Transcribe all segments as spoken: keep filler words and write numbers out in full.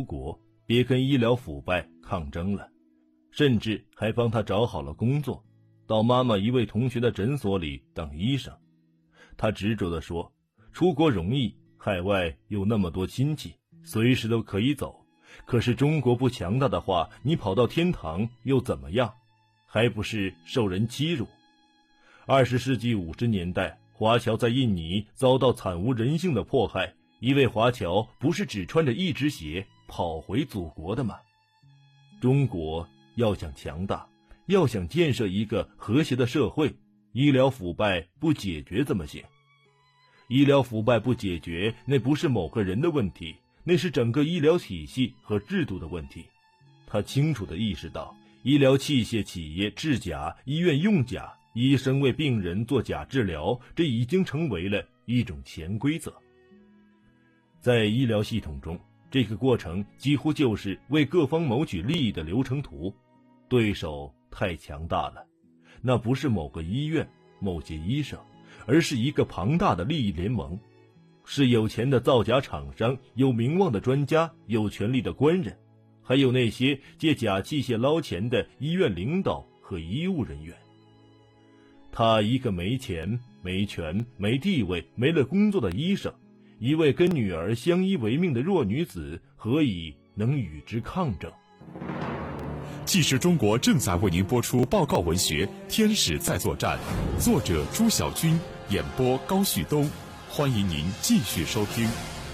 国，别跟医疗腐败抗争了，甚至还帮他找好了工作，到妈妈一位同学的诊所里当医生。他执着地说，出国容易，海外有那么多亲戚，随时都可以走，可是中国不强大的话，你跑到天堂又怎么样？还不是受人欺辱。二十世纪五十年代，华侨在印尼遭到惨无人性的迫害，一位华侨不是只穿着一只鞋跑回祖国的吗？中国要想强大，要想建设一个和谐的社会，医疗腐败不解决怎么行？医疗腐败不解决，那不是某个人的问题，那是整个医疗体系和制度的问题。他清楚地意识到，医疗器械企业制假，医院用假，医生为病人做假治疗，这已经成为了一种潜规则。在医疗系统中，这个过程几乎就是为各方谋取利益的流程图。对手太强大了，那不是某个医院、某些医生，而是一个庞大的利益联盟，是有钱的造假厂商，有名望的专家，有权力的官人，还有那些借假器械捞钱的医院领导和医务人员。他一个没钱、没权、没地位、没了工作的医生，一位跟女儿相依为命的弱女子，何以能与之抗争？ 纪实中国正在为您播出报告文学《天使在作战》，作者朱晓军，演播高旭东，欢迎您继续收听。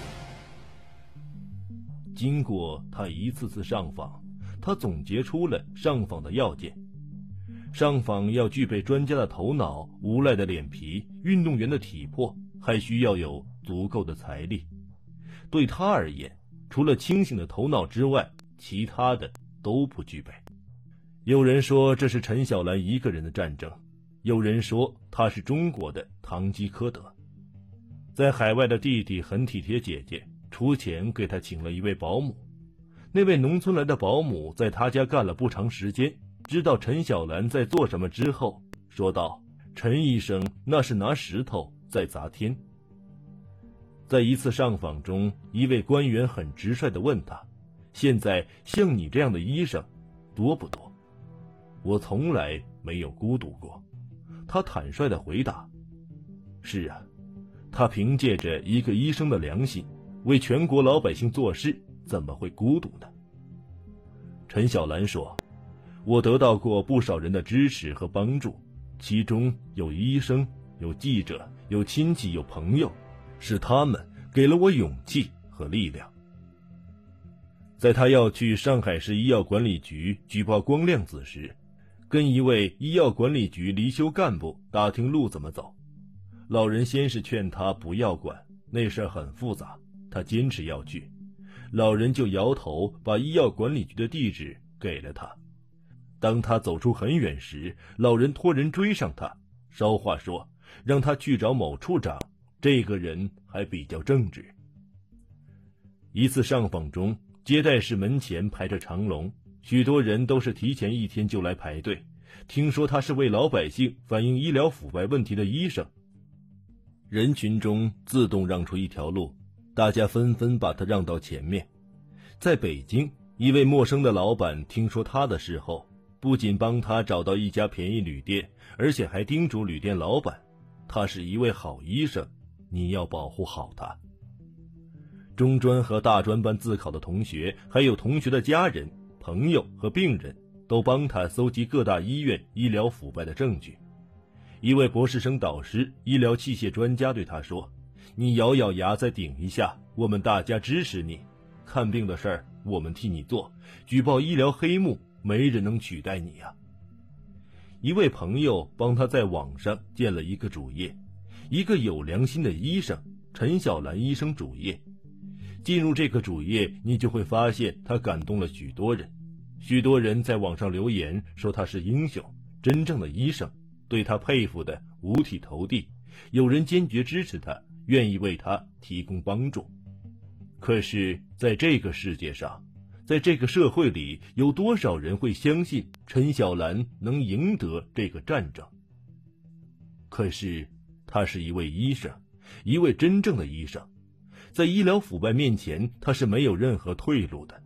经过他一次次上访，他总结出了上访的要件。上访要具备专家的头脑、无赖的脸皮、运动员的体魄，还需要有足够的财力。对他而言，除了清醒的头脑之外，其他的都不具备。有人说这是陈小兰一个人的战争，有人说他是中国的堂吉诃德。在海外的弟弟很体贴姐姐，出钱给他请了一位保姆。那位农村来的保姆在他家干了不长时间，知道陈小兰在做什么之后，说道：“陈医生那是拿石头在砸天。”在一次上访中，一位官员很直率地问他：“现在像你这样的医生多不多？”我从来没有孤独过，他坦率地回答：“是啊。”他凭借着一个医生的良心，为全国老百姓做事，怎么会孤独呢？陈小兰说：“我得到过不少人的支持和帮助，其中有医生，有记者，有亲戚，有朋友，是他们给了我勇气和力量。”在他要去上海市医药管理局举报光亮子时，跟一位医药管理局离休干部打听路怎么走。老人先是劝他不要管，那事儿很复杂，他坚持要去。老人就摇头，把医药管理局的地址给了他。当他走出很远时，老人托人追上他，捎话说让他去找某处长，这个人还比较正直。一次上访中，接待室门前排着长龙，许多人都是提前一天就来排队。听说他是为老百姓反映医疗腐败问题的医生，人群中自动让出一条路，大家纷纷把他让到前面。在北京，一位陌生的老板听说他的事后，不仅帮他找到一家便宜旅店，而且还叮嘱旅店老板，他是一位好医生，你要保护好他。中专和大专班自考的同学，还有同学的家人、朋友和病人，都帮他搜集各大医院医疗腐败的证据。一位博士生导师、医疗器械专家对他说：“你咬咬牙再顶一下，我们大家支持你。看病的事儿我们替你做，举报医疗黑幕，没人能取代你啊。”一位朋友帮他在网上建了一个主页，一个有良心的医生陈小兰医生主页。进入这个主页，你就会发现他感动了许多人。许多人在网上留言说他是英雄，真正的医生，对他佩服的五体投地。有人坚决支持他，愿意为他提供帮助。可是在这个世界上，在这个社会里，有多少人会相信陈小兰能赢得这个战争？可是他是一位医生，一位真正的医生，在医疗腐败面前，他是没有任何退路的。